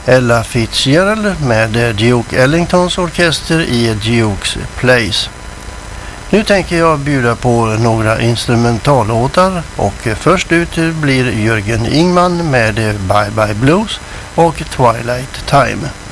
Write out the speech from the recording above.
Ella Fitzgerald med Duke Ellingtons orkester i Duke's Place. Nu tänker jag bjuda på några instrumentallåtar och först ut blir Jörgen Ingman med Bye Bye Blues och Twilight Time.